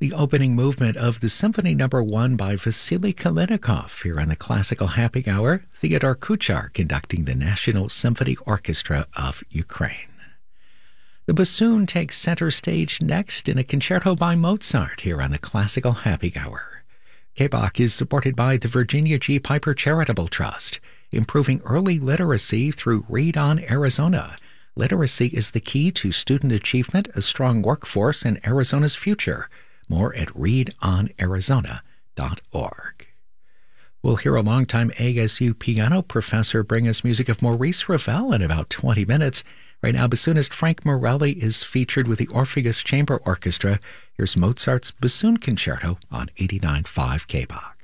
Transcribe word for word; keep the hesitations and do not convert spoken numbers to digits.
the opening movement of the Symphony Number One by Vasily Kalinikov here on the Classical Happy Hour. Theodore Kuchar conducting the National Symphony Orchestra of Ukraine. The bassoon takes center stage next in a concerto by Mozart here on the Classical Happy Hour. K B O C is supported by the Virginia G. Piper Charitable Trust, improving early literacy through Read On Arizona. Literacy is the key to student achievement, a strong workforce, and Arizona's future. More at read on arizona dot org. We'll hear a longtime A S U piano professor bring us music of Maurice Ravel in about twenty minutes. Right now, bassoonist Frank Morelli is featured with the Orpheus Chamber Orchestra. Here's Mozart's Bassoon Concerto on eighty-nine point five K B O C.